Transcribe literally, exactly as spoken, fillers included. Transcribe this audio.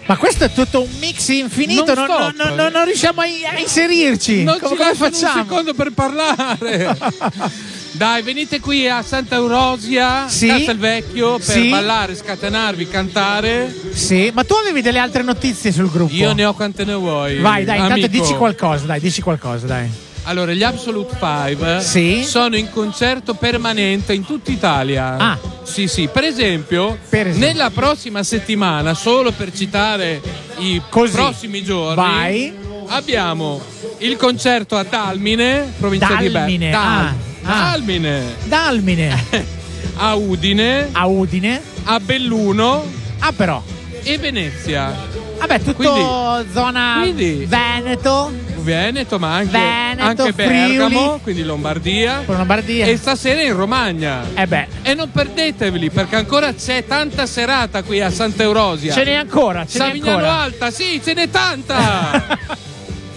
Ma questo è tutto un mix infinito, non, non, non, non, non riusciamo a, a inserirci. Non come, ci come facciamo facciamo? un secondo per parlare. Dai, venite qui a Santa Eurosia, sì? Castelvecchio, per sì? ballare, scatenarvi, cantare. Sì, ma tu avevi delle altre notizie sul gruppo? Io ne ho quante ne vuoi. Vai, dai, amico. intanto dici qualcosa, dai, dici qualcosa, dai. Allora, gli Absolute Five sì? sono in concerto permanente in tutta Italia. Ah. Sì, sì. Per esempio, per esempio, nella prossima settimana, solo per citare i Così. prossimi giorni, vai. abbiamo il concerto a Dalmine, provincia Dalmine. di Bergamo. Dal- ah. Dalmine. Dalmine. A Udine. A Udine. A Belluno. Ah, però. E Venezia. Vabbè, tutto quindi, zona quindi, Veneto. Veneto, ma anche, Veneto, anche Bergamo, Friuli, quindi Lombardia. Lombardia. E stasera in Romagna. Eh beh. E non perdeteveli, perché ancora c'è tanta serata qui a Santa Eurosia. Ce n'è ancora, ce n'è Savignano ancora. Alta, sì, ce n'è tanta.